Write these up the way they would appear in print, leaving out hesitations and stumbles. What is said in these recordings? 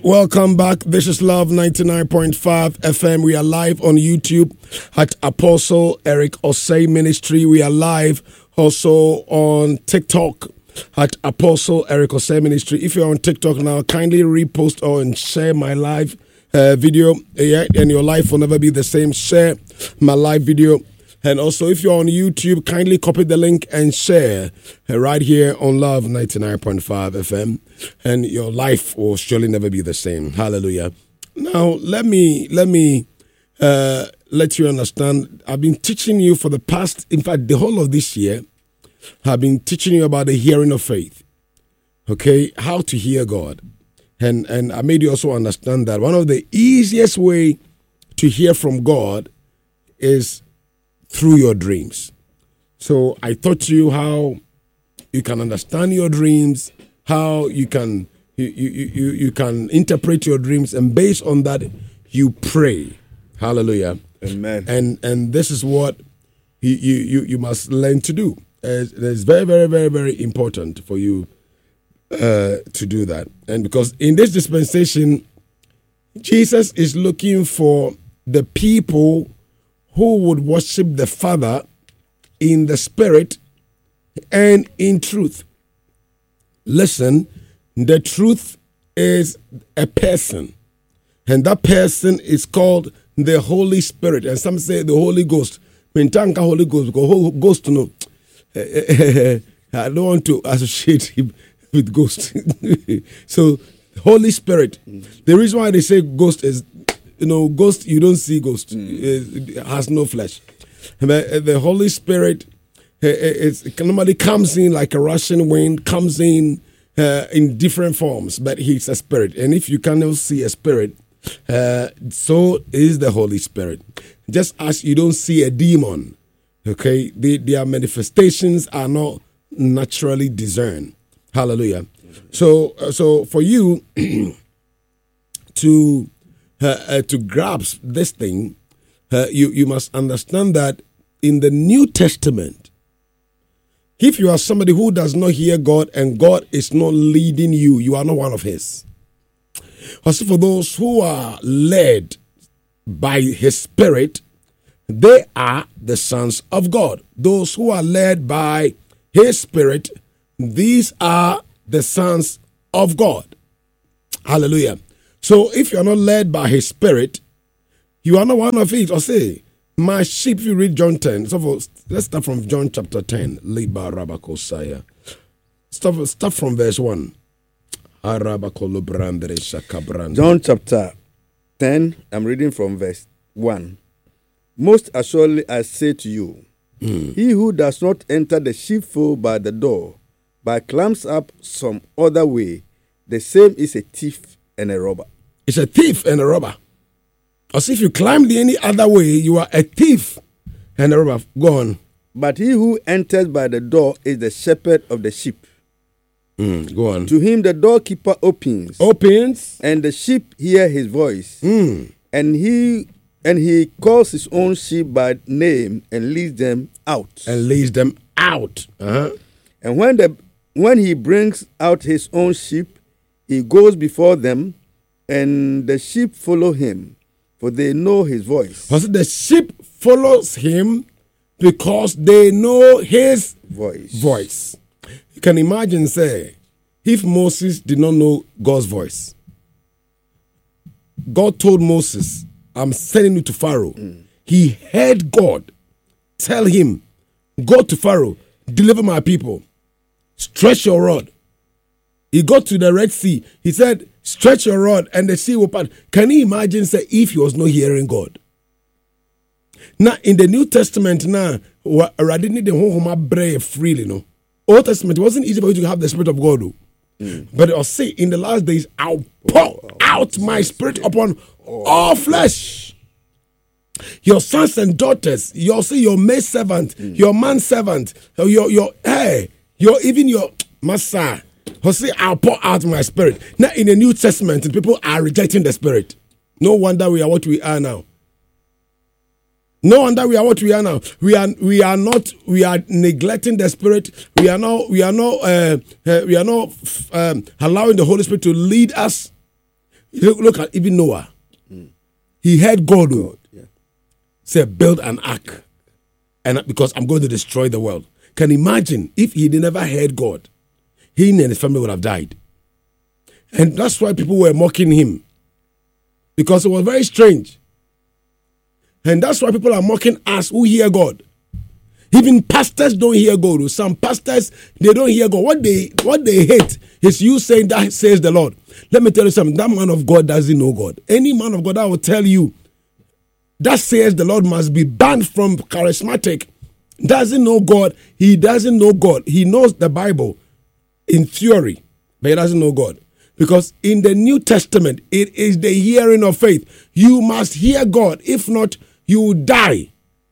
Welcome back. This is Love 99.5 FM. We are live on YouTube at Apostle Eric Osei Ministry. We are live also on TikTok at Apostle Eric Osei Ministry. If you're on TikTok now, kindly repost or share my live video. And your life will never be the same. Share my live video. And also, if you're on YouTube, kindly copy the link and share right here on Love 99.5 FM. And your life will surely never be the same. Hallelujah. Now, let me let you understand. I've been teaching you for the past, in fact, the whole of this year, I've been teaching you about the hearing of faith. Okay, how to hear God. And I made you also understand that one of the easiest way to hear from God is through your dreams. So I taught you how you can understand your dreams, how you can you can interpret your dreams, and based on that you pray. Hallelujah. Amen. And this is what you must learn to do. It's very, very, very, very important for you to do that. And because in this dispensation, Jesus is looking for the people who would worship the Father in the Spirit and in truth. Listen, the truth is a person, and that person is called the Holy Spirit, and some say the Holy Ghost. Mentanka Holy Ghost, because Ghost, no, I don't want to associate him with ghost. So, Holy Spirit. The reason why they say ghost is, ghost, you don't see ghost. It has no flesh. The Holy Spirit normally comes in like a rushing wind, comes in different forms, but he's a spirit. And if you cannot see a spirit, so is the Holy Spirit. Just as you don't see a demon, okay, their manifestations are not naturally discerned. Hallelujah. So for you to grasp this thing, you must understand that in the New Testament, if you are somebody who does not hear God and God is not leading you, you are not one of His. As for those who are led by His Spirit, they are the sons of God. Those who are led by His Spirit, these are the sons of God. Hallelujah. So if you are not led by His Spirit, you are not one of it. Or say, my sheep, if you read John 10. So let's start from John chapter 10. Start from verse 1. John chapter 10, I'm reading from verse 1. Most assuredly I say to you, he who does not enter the sheepfold by the door, but climbs up some other way, the same is a thief and a robber. It's a thief and a robber. As if you climb any other way, you are a thief and a robber. Go on. But he who enters by the door is the shepherd of the sheep. Go on. To him the doorkeeper opens, and the sheep hear his voice. And he calls his own sheep by name and leads them out. Uh-huh. And when he brings out his own sheep, he goes before them, and the sheep follow him, for they know his voice. But the sheep follows him because they know his voice. You can imagine, say, if Moses did not know God's voice, God told Moses, I'm sending you to Pharaoh. He heard God tell him, go to Pharaoh, deliver my people, stretch your rod. He got to the Red Sea. He said, stretch your rod and the sea will part. Can you imagine, say, if he was not hearing God? Now, in the New Testament, now, already need the whole brave freely, no? Old Testament, it wasn't easy for you to have the Spirit of God, though. But I'll say, in the last days, I'll pour out my Spirit upon all flesh. Your sons and daughters, your maid servant, your man servant, your master. I'll say, I'll pour out my Spirit. Now, in the New Testament, people are rejecting the Spirit. No wonder we are what we are now. No wonder we are what we are now. We are neglecting the Spirit. We are not allowing the Holy Spirit to lead us. Look at even Noah. He heard God, say, build an ark, and because I'm going to destroy the world. Can you imagine if he never heard God? He and his family would have died. And that's why people were mocking him, because it was very strange. And that's why people are mocking us who hear God. Even pastors don't hear God. Some pastors, they don't hear God. What they hate is you saying that says the Lord. Let me tell you something. That man of God doesn't know God. Any man of God, I will tell you, that says the Lord must be banned from charismatic. Doesn't know God. He doesn't know God. He knows the Bible in theory, but he doesn't know God. Because in the New Testament, it is the hearing of faith. You must hear God. If not, you will die.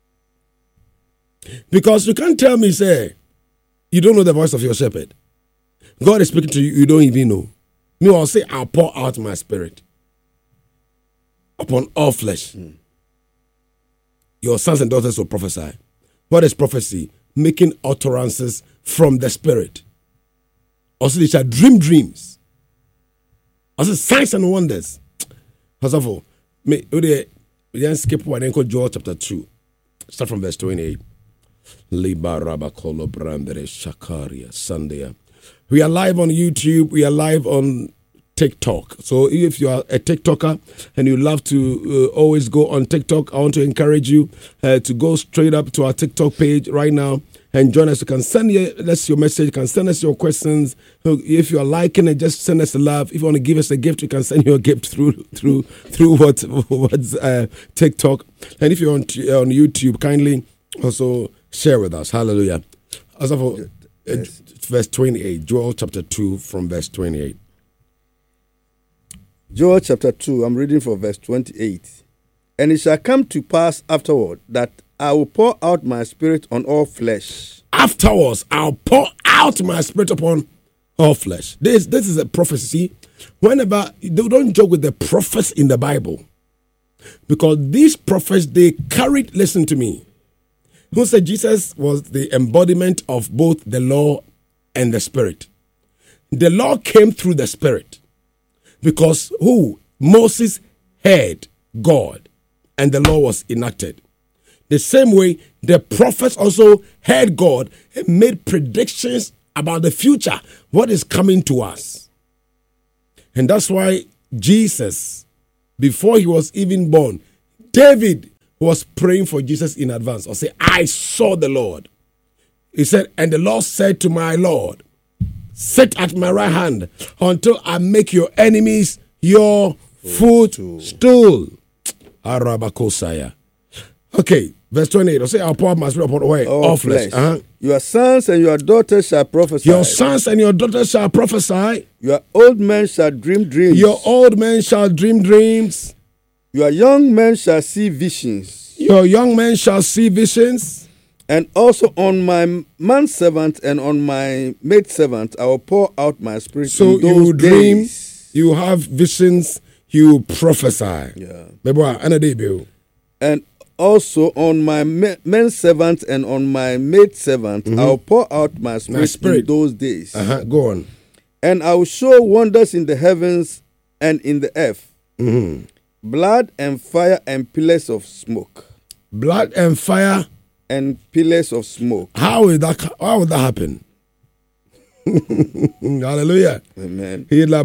Because you can't tell me, say, you don't know the voice of your shepherd. God is speaking to you, you don't even know. Me, I'll say, I'll pour out my spirit upon all flesh. Your sons and daughters will prophesy. What is prophecy? Making utterances from the spirit. Also, they shall dream dreams. Also, signs and wonders. First of all, we skip one and go Joel chapter 2. Start from verse 28. We are live on YouTube. We are live on TikTok. So if you are a TikToker and you love to always go on TikTok, I want to encourage you to go straight up to our TikTok page right now and join us. You can send us your message. You can send us your questions. If you are liking it, just send us a love. If you want to give us a gift, you can send your gift through what's TikTok. And if you're on YouTube, kindly also share with us. Hallelujah. As of verse 28, Joel chapter 2 from verse 28. Joel chapter 2, I'm reading from verse 28. And it shall come to pass afterward that I will pour out my spirit on all flesh. Afterwards, I'll pour out my spirit upon all flesh. This is a prophecy. Whenever, don't joke with the prophets in the Bible. Because these prophets, they carried, listen to me, who said Jesus was the embodiment of both the law and the spirit. The law came through the spirit. Because who? Moses heard God and the law was enacted. The same way, the prophets also heard God and made predictions about the future, what is coming to us. And that's why Jesus, before he was even born, David was praying for Jesus in advance. Or say, I saw the Lord. He said, and the Lord said to my Lord, sit at my right hand until I make your enemies your footstool. Arabakosaya. Okay, verse 28. I'll say, I'll pour my spirit upon all flesh. Your sons and your daughters shall prophesy. Your sons and your daughters shall prophesy. Your old men shall dream dreams. Your old men shall dream dreams. Your young men shall see visions. Your young men shall see visions. And also on my manservant and on my maidservant, I will pour out my spirit. So in those you dream, days. You have visions, you prophesy. Yeah. And also on my manservant and on my maidservant, I will pour out my spirit in those days. Go on. And I will show wonders in the heavens and in the earth. Blood and fire and pillars of smoke. Blood and fire and pillars of smoke. How would that happen? Hallelujah. Amen.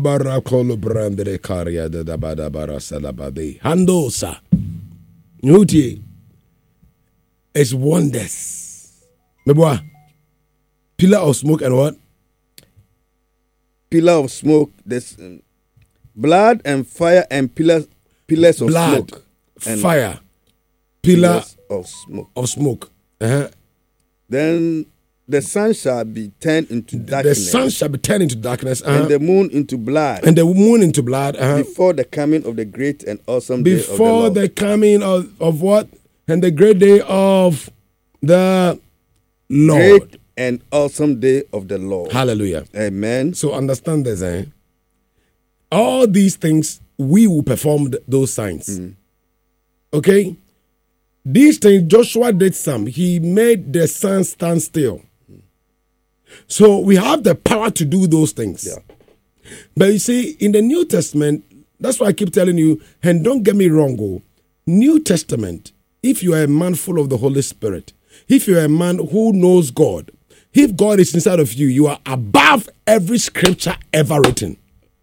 Handosa. Nuti is wonders. Pillar of smoke and what? Pillar of smoke. There's blood and fire and pillars of blood, smoke. And fire. Pillar of smoke. Then the sun shall be turned into darkness. The sun shall be turned into darkness. And the moon into blood. And the moon into blood. Before the coming of the great and awesome day of the Lord. Before the coming of what? And the great day of the Lord. Great and awesome day of the Lord. Hallelujah. Amen. So understand this. All these things, we will perform those signs. Okay? These things, Joshua did some. He made the sun stand still. So we have the power to do those things. Yeah. But you see, in the New Testament, That's why I keep telling you, and don't get me wrong, New Testament, if you are a man full of the Holy Spirit, if you are a man who knows God, if God is inside of you, you are above every scripture ever written.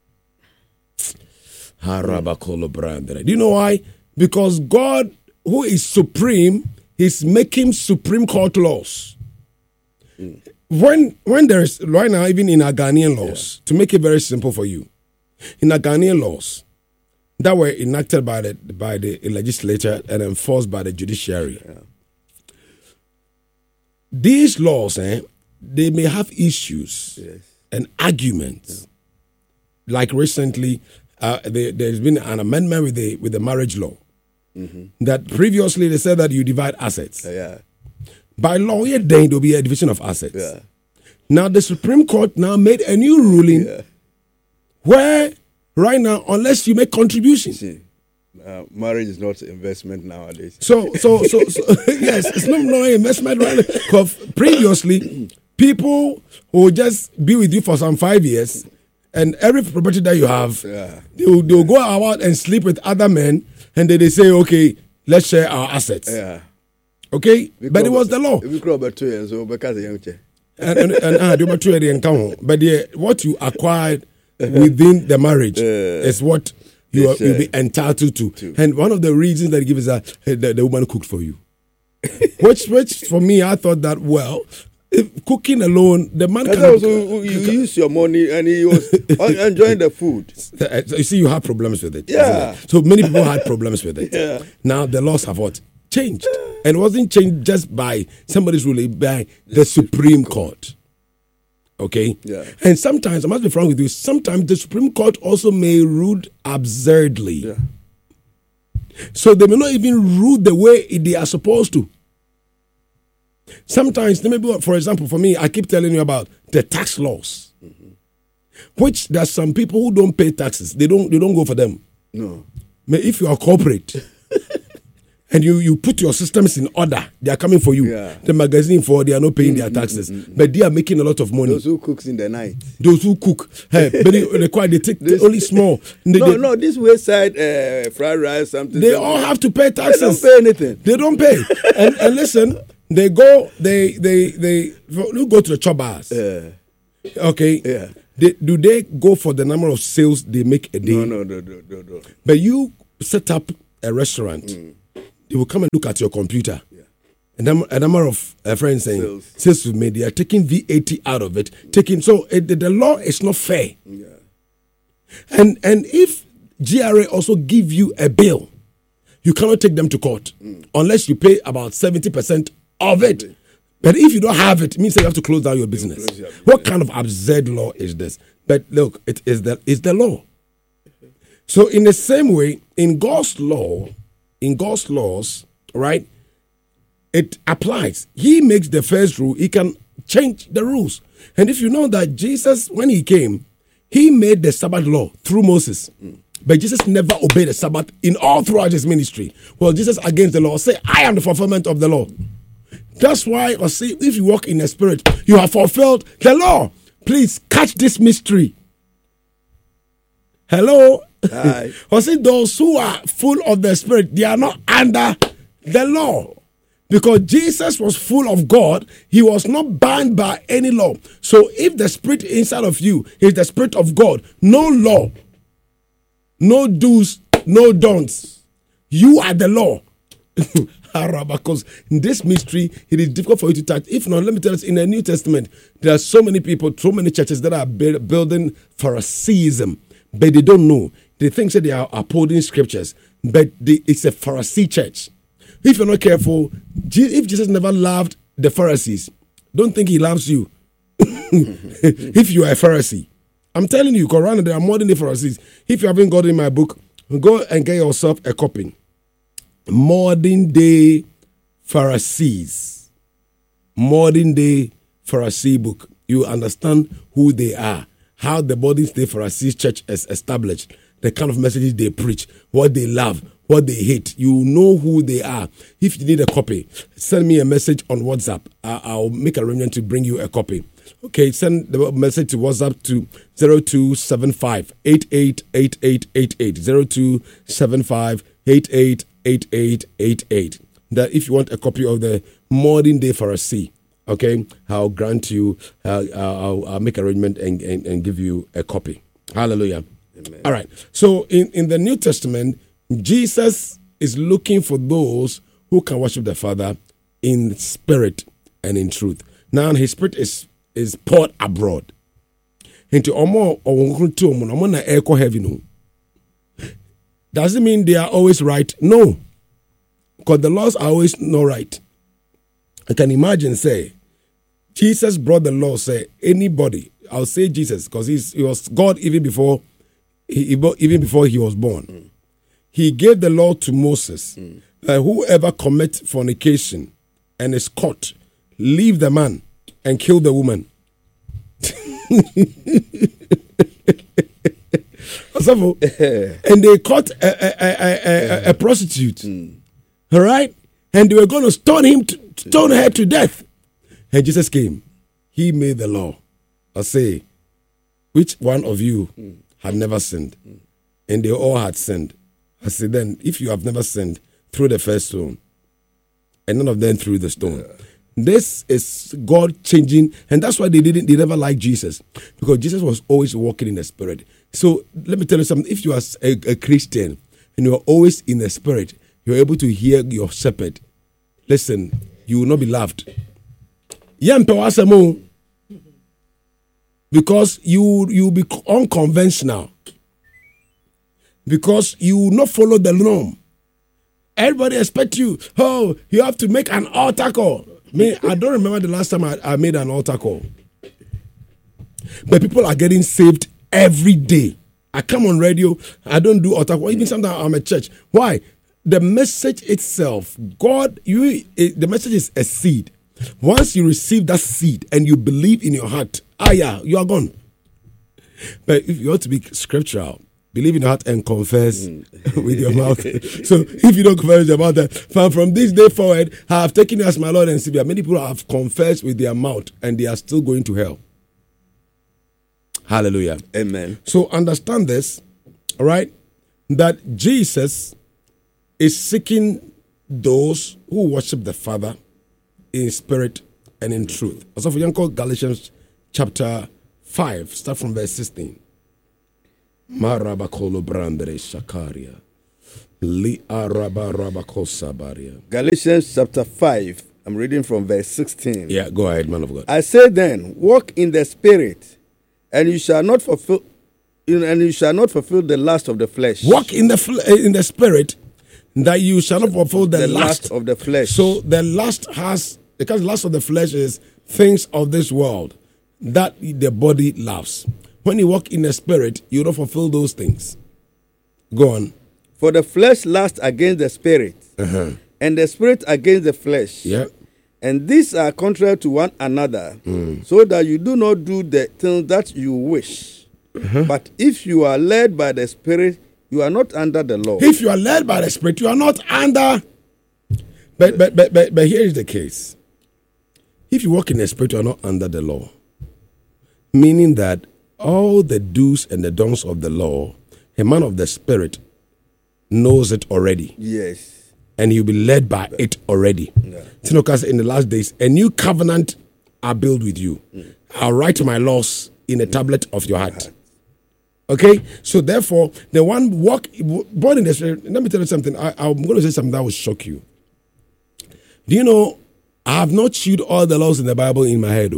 Do you know why? Because God, who is supreme, is making Supreme Court laws. When there is, right now, even in our Ghanaian laws, to make it very simple for you, in our Ghanaian laws that were enacted by the legislature and enforced by the judiciary, these laws, they may have issues and arguments. Like recently, there's been an amendment with the marriage law that previously they said that you divide assets. By law, there will be a division of assets. Now the Supreme Court now made a new ruling where right now, unless you make contributions, marriage is not investment nowadays. So yes, it's not investment, right? Because previously, people will just be with you for some 5 years, and every property that you have, they'll go out and sleep with other men, and then they say, okay, let's share our assets. Okay, but it was the law. But what you acquired within the marriage is what you'll be entitled to. And one of the reasons that he gives is that the woman cooked for you. which for me, I thought that, well, if cooking alone, the man can also you use your money and he was enjoying the food. So you see, you have problems with it. So many people had problems with it. Now the laws have what? Changed. And it wasn't changed just by somebody's ruling, by the Supreme Court. Okay? And sometimes, I must be frank with you, sometimes the Supreme Court also may rule absurdly. So they may not even rule the way they are supposed to. Sometimes, maybe, for example, for me, I keep telling you about the tax laws, which there's some people who don't pay taxes. They don't go for them. No. If you are corporate and you put your systems in order, they are coming for you. The magazine they are not paying their taxes, but they are making a lot of money. Those who cooks in the night. Those who cook, but they take only small. No, this wayside fried rice, something. They all have to pay taxes. They don't pay anything. They don't pay. and listen, they go to the chop bars. Okay. Do they go for the number of sales they make a day? No. But you set up a restaurant. They will come and look at your computer. A number of friends saying sales we made. They are taking VAT out of it. The law is not fair. And if GRA also give you a bill, you cannot take them to court unless you pay about 70% of it. But if you don't have it, it means that you have to close down your business. What kind of absurd law is this? But look, it's the law. So in the same way, in God's laws, right, it applies. He makes the first rule. He can change the rules. And if you know that Jesus, when he came, he made the Sabbath law through Moses. But Jesus never obeyed the Sabbath in all throughout his ministry. Well, Jesus against the law say, I am the fulfillment of the law. That's why, or see, if you walk in the Spirit, you have fulfilled the law. Please catch this mystery. Hello? Hi. Or see, those who are full of the Spirit, they are not under the law. Because Jesus was full of God, he was not bound by any law. So if the Spirit inside of you is the Spirit of God, no law, no do's, no don'ts. You are the law. Because in this mystery, it is difficult for you to touch. If not, let me tell you, in the New Testament, there are so many people, so many churches that are building Phariseeism, but they don't know. They think that they are upholding scriptures, but it's a Pharisee church. If you're not careful, if Jesus never loved the Pharisees, don't think he loves you. If you are a Pharisee, I'm telling you, Quran, there are more than the Pharisees. If you haven't got in my book, go and get yourself a copy. Modern day Pharisees. Modern day Pharisee book. You understand who they are, how the modern day Pharisees church is established, the kind of messages they preach, what they love, what they hate. You know who they are. If you need a copy, send me a message on WhatsApp. I'll make an arrangement to bring you a copy. Okay, send the message to WhatsApp to 0275 888888 0275 888888. That if you want a copy of the Modern Day Pharisee, okay, I'll grant you, I'll make arrangement and give you a copy. Hallelujah. Amen. All right. So in the New Testament, Jesus is looking for those who can worship the Father in spirit and in truth. Now his spirit is poured abroad. Into na echo heaven. Does it mean they are always right? No. Because the laws are always not right. I can imagine, say, Jesus brought the law, say, anybody, I'll say Jesus, because he was God even before he was born. He gave the law to Moses, that whoever commits fornication and is caught, leave the man and kill the woman. And they caught a prostitute. All right? And they were going to stone her to death. And Jesus came. He made the law. I say, which one of you had never sinned? And they all had sinned. I say, then, if you have never sinned, throw the first stone. And none of them threw the stone. This is God changing, and that's why they never liked Jesus, because Jesus was always walking in the spirit. So let me tell you something. If you are a Christian and you are always in the spirit, you're able to hear your shepherd. Listen, you will not be loved. Because you will be unconventional. Because you will not follow the norm. Everybody expects you. Oh, you have to make an altar call. Me, I don't remember the last time I made an altar call. But people are getting saved every day. I come on radio. I don't do altar call. Even sometimes I'm at church. Why? The message itself, the message is a seed. Once you receive that seed and you believe in your heart, you are gone. But if you want to be scriptural, believe in your heart and confess with your mouth. So if you don't confess with your mouth, from this day forward, I have taken you as my Lord and Savior. Many people have confessed with their mouth and they are still going to hell. Hallelujah. Amen. So understand this, all right, that Jesus is seeking those who worship the Father in spirit and in truth. Also, for you call Galatians chapter 5, start from verse 16. Marabakolo brandere shakaria. Li arabarabako Galatians chapter 5. I'm reading from verse 16. Yeah, go ahead, man of God. I say then, walk in the spirit, and you shall not fulfill the lust of the flesh. Walk in the spirit, that you shall not fulfill the lust of the flesh. So the lust because the lust of the flesh is things of this world that the body loves. When you walk in the spirit, you don't fulfill those things. Go on. For the flesh lusts against the spirit, and the spirit against the flesh. Yeah. And these are contrary to one another, so that you do not do the things that you wish. But if you are led by the spirit, you are not under the law. If you are led by the spirit, you are not under. But here is the case. If you walk in the spirit, you are not under the law. Meaning that all the do's and the don'ts of the law, a man of the spirit knows it already. Yes. And you'll be led by it already. Yeah. Because in the last days, a new covenant I build with you. I'll write my laws in a tablet of your heart. Okay? So therefore, the one born in the spirit, let me tell you something. I'm going to say something that will shock you. Do you know, I have not chewed all the laws in the Bible in my head.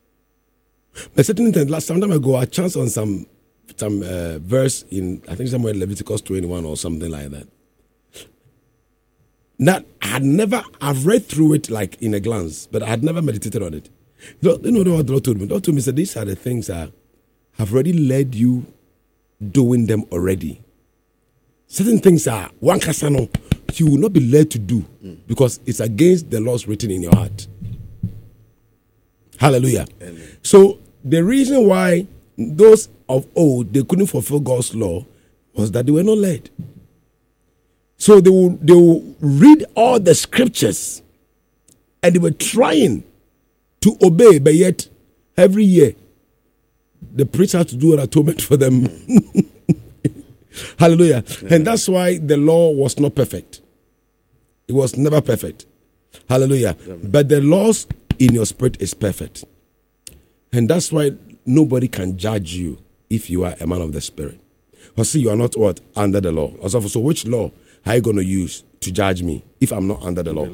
But certainly, last time ago, I chanced on some verse in, I think somewhere in Leviticus 21 or something like that. That I've read through it like in a glance, but I had never meditated on it. You know what the Lord told me? The Lord told me, said, these are the things that have already led you doing them already. Certain things are, one casano, you will not be led to do because it's against the laws written in your heart. Hallelujah. Amen. So the reason why those of old, they couldn't fulfill God's law was that they were not led. So they will read all the scriptures, and they were trying to obey, but yet every year the preacher had to do an atonement for them. Hallelujah. Yeah. And that's why the law was not perfect. It was never perfect. Hallelujah. Yeah. But the laws in your spirit is perfect. And that's why nobody can judge you if you are a man of the spirit. Or see, you are not what? Under the law. So which law are you going to use to judge me if I'm not under the law?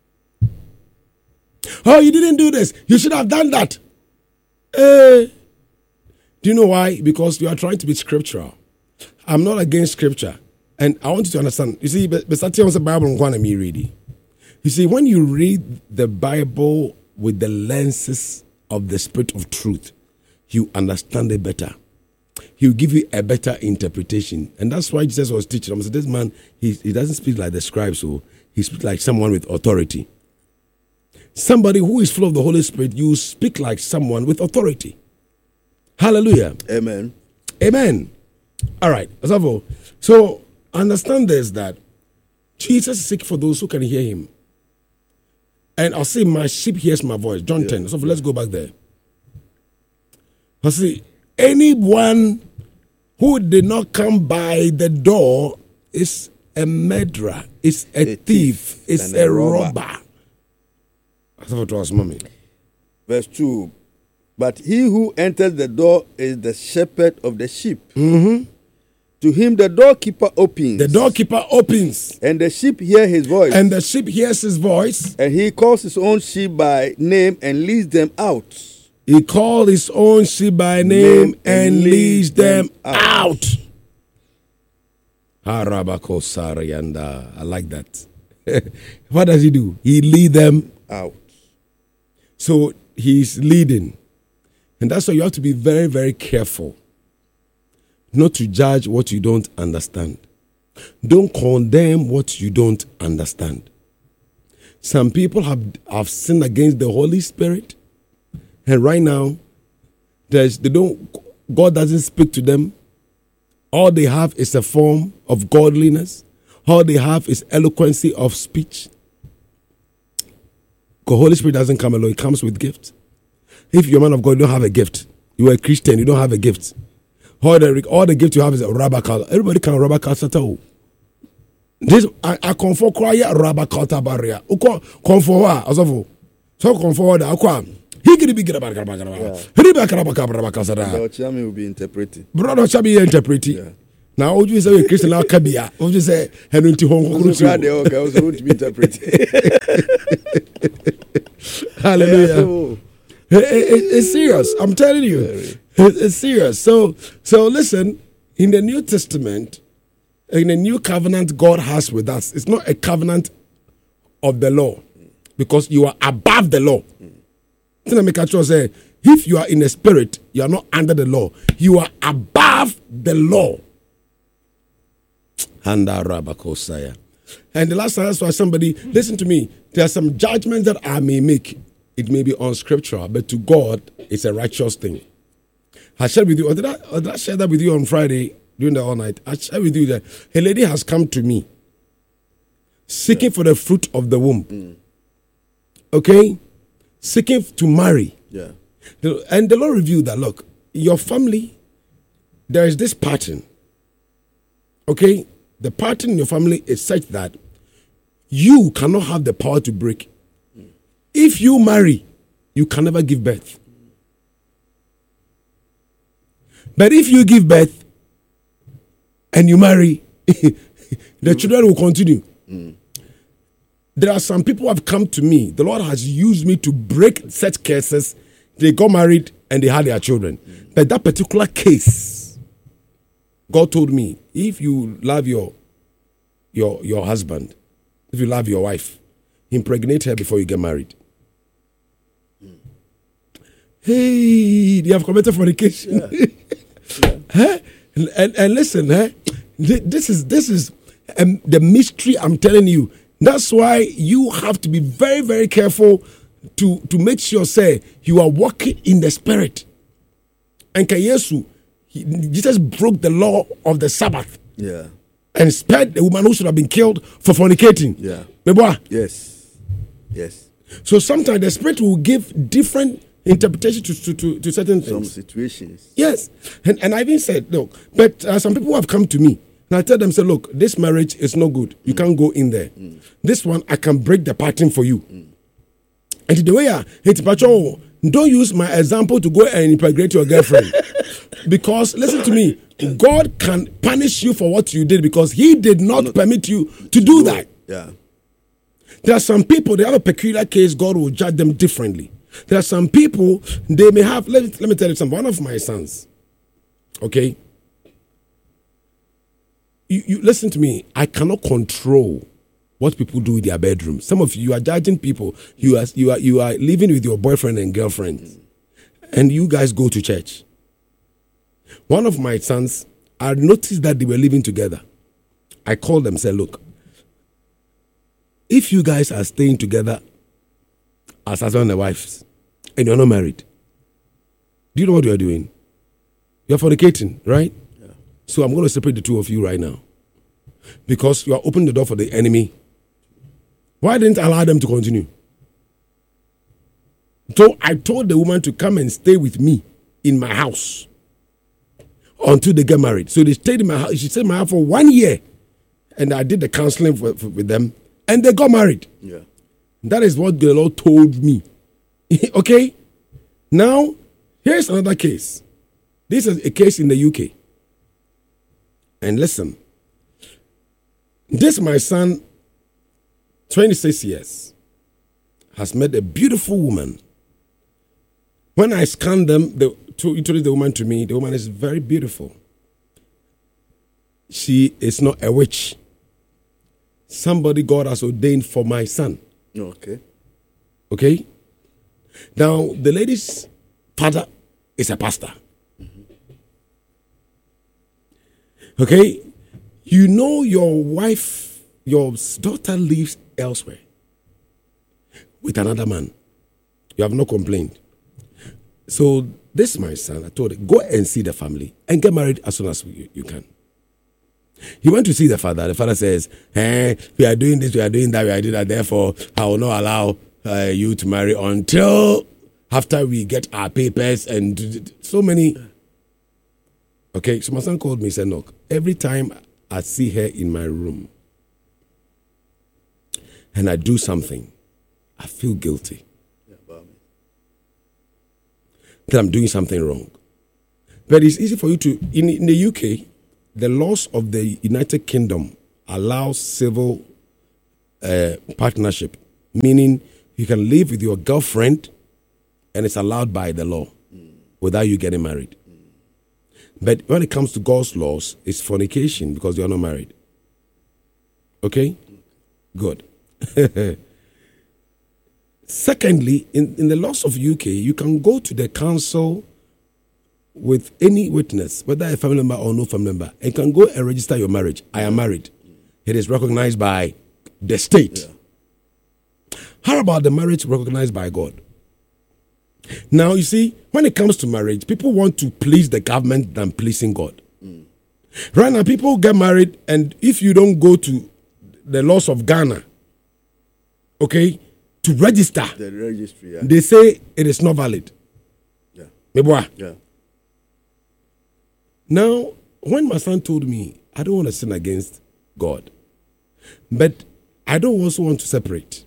Oh, you didn't do this. You should have done that. Do you know why? Because you are trying to be scriptural. I'm not against scripture. And I want you to understand. You see, the Bible reading. You see, when you read the Bible with the lenses of the spirit of truth, you understand it better. He will give you a better interpretation. And that's why Jesus was teaching. I said, this man, he doesn't speak like the scribes, so he speaks like someone with authority. Somebody who is full of the Holy Spirit, you speak like someone with authority. Hallelujah. Amen. Amen. All right. So understand this, that Jesus is seeking for those who can hear him. And I'll say, my sheep hears my voice. John 10. So let's go back there. I'll see, anyone who did not come by the door is a murderer, is a thief, is a robber. Verse 2. But he who enters the door is the shepherd of the sheep. Mm-hmm. To him the doorkeeper opens. The doorkeeper opens. And the sheep hear his voice. And the sheep hears his voice. And he calls his own sheep by name and leads them out. He called his own sheep by name and leads them out. I like that. What does he do? He leads them out. So he's leading. And that's why you have to be very, very careful not to judge what you don't understand. Don't condemn what you don't understand. Some people have sinned against the Holy Spirit, and right now, God doesn't speak to them. All they have is a form of godliness. All they have is eloquency of speech. The Holy Spirit doesn't come alone, it comes with gifts. If you're a man of God, you don't have a gift. You are a Christian, you don't have a gift. All the gift you have is a rabakal. Everybody can rabakal satao. This I come for kwaya rabakal tabaria. Uko come for what? Asofo. So come for what? Akwa. He could be rabakal. Brother Chami will be interpreting. Brother Chami interpreting. Yeah. Now, would you say a Christian now kabia? Would you say Henry Hong Kong? I was going to be interpreting. Hallelujah. It's serious. I'm telling you. It's serious. So listen, in the New Testament, in the new covenant God has with us, it's not a covenant of the law, because you are above the law. Say, if you are in the spirit, you are not under the law. You are above the law. And the last time I saw somebody, listen to me, there are some judgments that I may make. It may be unscriptural, but to God, it's a righteous thing. I shared with you, or did I share that with you on Friday during the all night? I shared with you that a lady has come to me seeking for the fruit of the womb. Okay? Seeking to marry. Yeah. And the Lord revealed that, look, your family, there is this pattern. Okay? The pattern in your family is such that you cannot have the power to break. If you marry, you can never give birth. But if you give birth and you marry, the children will continue. There are some people who have come to me. The Lord has used me to break such cases. They got married and they had their children. But that particular case, God told me, if you love your husband, if you love your wife, impregnate her before you get married. Hey, they have committed fornication. Huh? And listen, this is the mystery I'm telling you. That's why you have to be very, very careful to make sure, say, you are walking in the spirit. And Jesus broke the law of the Sabbath. Yeah. and spared the woman who should have been killed for fornicating. Yeah. Meboa. Yes. Yes. So sometimes the Spirit will give different interpretation to certain things. Some situations. Yes. And I even said, look, but some people have come to me. And I tell them, say, look, this marriage is no good. You can't go in there. This one, I can break the pattern for you. And the way don't use my example to go and impregnate your girlfriend. Because, listen to me, God can punish you for what you did because he did not permit you to do that. Yeah. There are some people, they have a peculiar case, God will judge them differently. There are some people, they may have, let me tell you something. One of my sons, okay, you listen to me, I cannot control what people do in their bedroom. Some of you are judging people. You are living with your boyfriend and girlfriend, and you guys go to church. One of my sons, I noticed that they were living together. I called them, said, look, if you guys are staying together as husband and wives, and you're not married, do you know what you're doing? You're fornicating, right? Yeah. So I'm going to separate the two of you right now. Because you are opening the door for the enemy. Why didn't I allow them to continue? So I told the woman to come and stay with me in my house until they get married. So they stayed in my house. She stayed in my house for 1 year. And I did the counseling with them. And they got married. Yeah. That is what the Lord told me. Okay? Now, here's another case. This is a case in the UK. And listen. This, my son, 26 years, has met a beautiful woman. When I scanned them, introduced the woman to me. The woman is very beautiful. She is not a witch. Somebody God has ordained for my son. Okay. Okay? Now, the lady's father is a pastor. Okay? You know your wife, your daughter lives elsewhere with another man. You have not complained. So this, my son, I told him, go and see the family and get married as soon as you can. He went to see the father. The father says, we are doing this, we are doing that, we are doing that. Therefore, I will not allow you to marry until after we get our papers and so many. Okay, so my son called me and said, look, every time I see her in my room and I do something, I feel guilty. That I'm doing something wrong. But it's easy for you to, in the UK, the laws of the United Kingdom allow civil partnership, meaning you can live with your girlfriend and it's allowed by the law without you getting married. But when it comes to God's laws, it's fornication because you are not married. Okay? Good. Secondly, in the laws of UK, you can go to the council with any witness, whether a family member or no family member, and can go and register your marriage. I am married. It is recognized by the state. Yeah. How about the marriage recognized by God? Now, you see, when it comes to marriage, people want to please the government than pleasing God. Right now, people get married, and if you don't go to the laws of Ghana, okay, to register, the registry, yeah, they say it is not valid. Yeah. Yeah. Now, when my son told me, I don't want to sin against God, but I don't also want to separate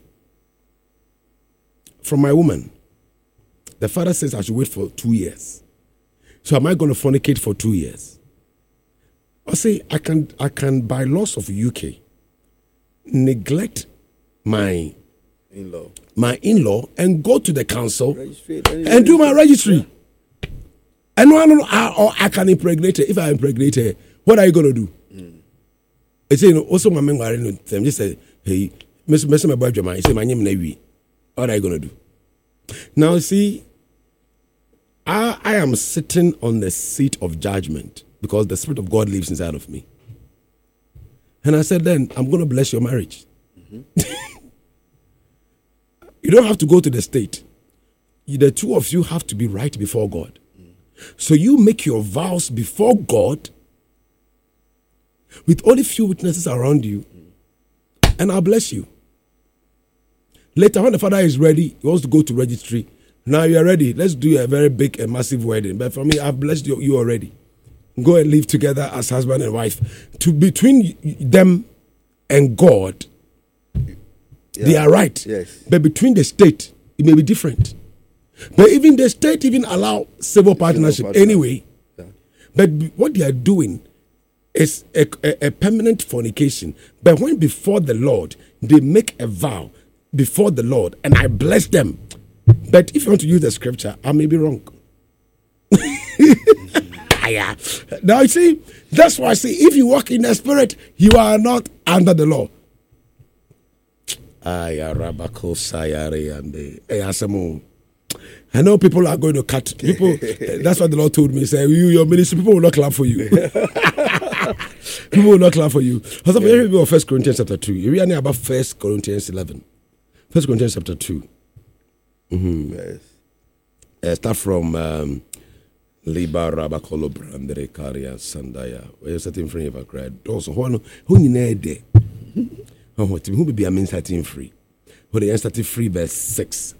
from my woman. The father says I should wait for 2 years. So am I going to fornicate for 2 years? I say I can by laws of UK neglect my in-law and go to the council and do my registry. And I can impregnate her. If I impregnate her, what are you going to do? I say, also my men are in them. Just say, hey, Mr. My boy, Jama. I say, my name is what are you going to do? Now, see, I am sitting on the seat of judgment because the Spirit of God lives inside of me. And I said, then I'm going to bless your marriage. You don't have to go to the state. The two of you have to be right before God. So you make your vows before God. with only few witnesses around you, and I'll bless you. Later, when the father is ready, he wants to go to registry. Now you are ready. Let's do a very big and massive wedding. But for me, I've blessed you already. Go and live together as husband and wife. Between them and God, they are right. Yes. But between the state, it may be different. But even the state even allow civil partnership anyway. Yeah. But what they are doing is a permanent fornication. But when before the Lord, they make a vow before the Lord, and I bless them. But if you want to use the scripture, I may be wrong. Now you see, that's why I say, if you walk in the spirit, you are not under the law. I know people are going to cut people. That's what the Lord told me. Say, your ministry, people will not clap for you. People will not clap for you. Also, yeah. 1 Corinthians chapter 2. You read about 1 Corinthians 11. 1 Corinthians chapter 2. Yes. Start from Liba Rabakolo Brandere Karia Sandaya. We're setting free of a crowd. Also, who you need? Who be a mean setting free? Who they started free verse 6.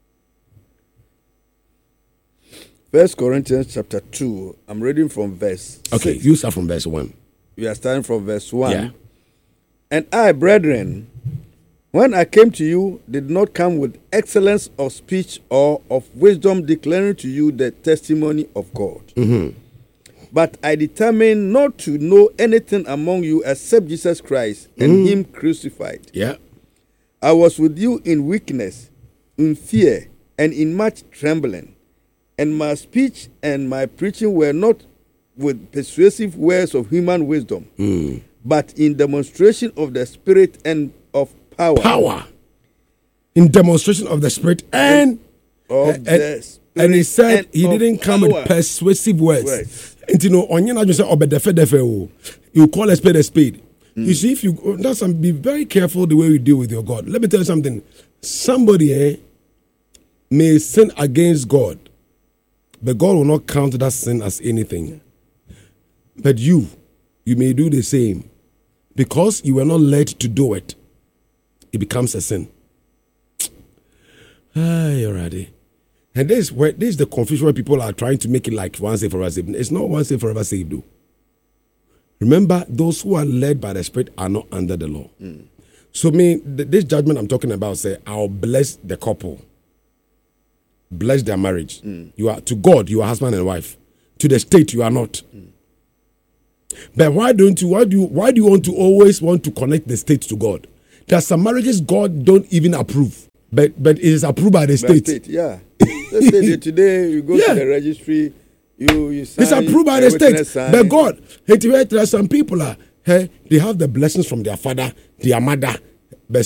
1 Corinthians chapter 2. I'm reading from verse 6. Okay, you start from verse 1. We are starting from verse 1. Yeah. And I, brethren, when I came to you, did not come with excellence of speech or of wisdom, declaring to you the testimony of God. Mm-hmm. But I determined not to know anything among you except Jesus Christ and Him crucified. Yeah. I was with you in weakness, in fear, and in much trembling. And my speech and my preaching were not with persuasive words of human wisdom, but in demonstration of the Spirit and of power. In demonstration of the Spirit and the Spirit. And he said he didn't come with persuasive words. And you know, you call a spade a spade. You see, if you be very careful the way you deal with your God. Let me tell you something. Somebody may sin against God, but God will not count that sin as anything. But you may do the same. Because you were not led to do it, it becomes a sin. You're ready. And this is the confusion where people are trying to make it like once saved, forever saved. It's not once saved, forever saved, though. Remember, those who are led by the Spirit are not under the law. So, this judgment I'm talking about, say, I'll bless the couple, bless their marriage. You are to God, you are husband and wife. To the state, you are not. But why do you want to always want to connect the state to God? There are some marriages God don't even approve, but it is approved by the state. Yeah. Let's say today you go to the registry, you sign. It's approved by the state. But God, there are some people they have the blessings from their father, their mother,